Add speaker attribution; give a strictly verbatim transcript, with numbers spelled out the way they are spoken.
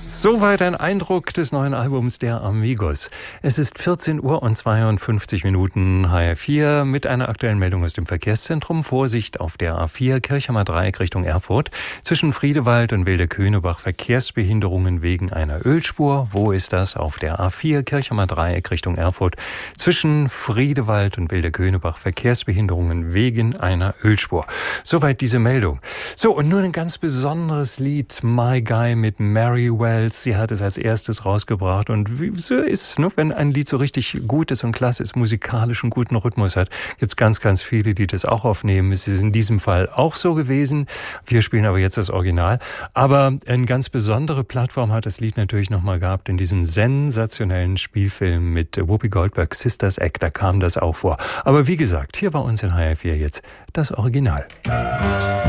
Speaker 1: Soweit ein Eindruck des neuen Albums der Amigos. Es ist vierzehn Uhr und zweiundfünfzig Minuten, H R vier, mit einer aktuellen Meldung aus dem Verkehrszentrum. Vorsicht auf der A vier, Kirchheimer Dreieck Richtung Erfurt. Zwischen Friedewald und Wilde-Könebach Verkehrsbehinderungen wegen einer Ölspur. Wo ist das? Auf der A vier, Kirchheimer Dreieck Richtung Erfurt. Zwischen Friedewald und Wilde-Könebach Verkehrsbehinderungen wegen einer Ölspur. Soweit diese Meldung. So, und nun ein ganz besonderes Lied, My Guy mit Mary Wells. Sie hat es als erstes rausgebracht und wie es so ist, ne, wenn ein Lied so richtig gut ist und klasse ist, musikalisch einen guten Rhythmus hat, gibt es ganz, ganz viele, die das auch aufnehmen. Es ist in diesem Fall auch so gewesen. Wir spielen aber jetzt das Original. Aber eine ganz besondere Plattform hat das Lied natürlich nochmal gehabt in diesem sensationellen Spielfilm mit Whoopi Goldberg, Sisters Act, da kam das auch vor. Aber wie gesagt, hier bei uns in H R vier jetzt das Original.